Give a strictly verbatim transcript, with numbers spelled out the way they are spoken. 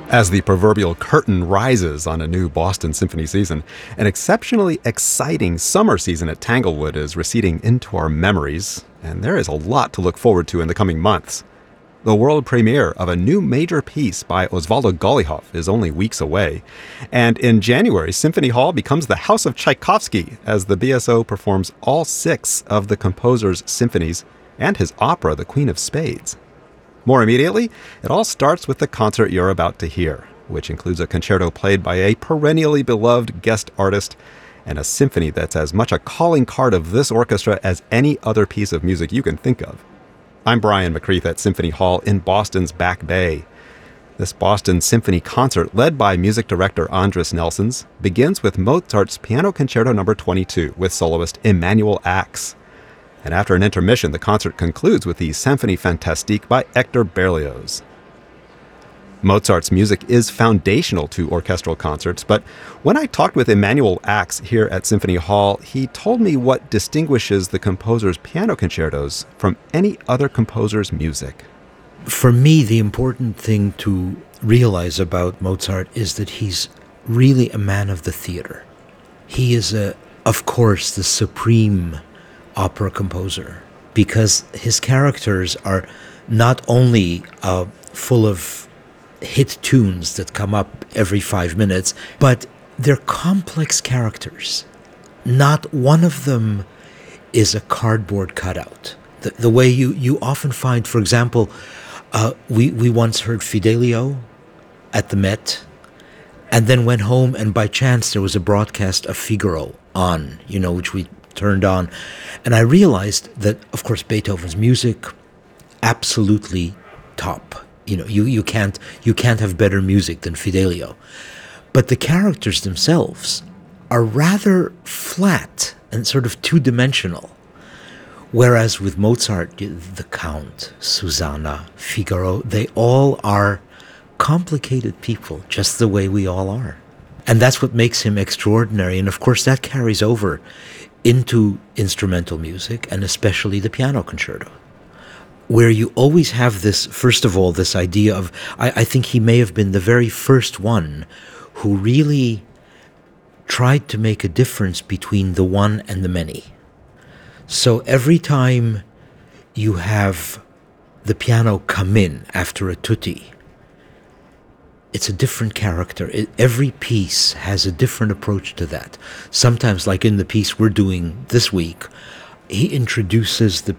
As the proverbial curtain rises on a new Boston Symphony season, an exceptionally exciting summer season at Tanglewood is receding into our memories, and there is a lot to look forward to in the coming months. The world premiere of a new major piece by Osvaldo Golijov is only weeks away, and in January, Symphony Hall becomes the House of Tchaikovsky as the B S O performs all six of the composer's symphonies and his opera, The Queen of Spades. More immediately, it all starts with the concert you're about to hear, which includes a concerto played by a perennially beloved guest artist and a symphony that's as much a calling card of this orchestra as any other piece of music you can think of. I'm Brian McCreath at Symphony Hall in Boston's Back Bay. This Boston Symphony concert, led by music director Andris Nelsons, begins with Mozart's Piano Concerto number twenty-two with soloist Emanuel Ax. And after an intermission, the concert concludes with the Symphonie Fantastique by Hector Berlioz. Mozart's music is foundational to orchestral concerts, but when I talked with Emanuel Ax here at Symphony Hall, he told me what distinguishes the composer's piano concertos from any other composer's music. For me, the important thing to realize about Mozart is that he's really a man of the theater. He is, a, of course, the supreme opera composer, because his characters are not only uh, full of hit tunes that come up every five minutes, but they're complex characters. Not one of them is a cardboard cutout. The, the way you, you often find, for example, uh, we, we once heard Fidelio at the Met, and then went home, and by chance there was a broadcast of Figaro on, you know, which we turned on. And I realized that, of course, Beethoven's music, absolutely top. You know, you, you can't you can't have better music than Fidelio. But the characters themselves are rather flat and sort of two-dimensional. Whereas with Mozart, the Count, Susanna, Figaro, they all are complicated people, just the way we all are. And that's what makes him extraordinary. And of course, that carries over into instrumental music, and especially the piano concerto, where you always have this, first of all, this idea of, I, I think he may have been the very first one who really tried to make a difference between the one and the many. So every time you have the piano come in after a tutti, it's a different character. It, every piece has a different approach to that. Sometimes, like in the piece we're doing this week, he introduces the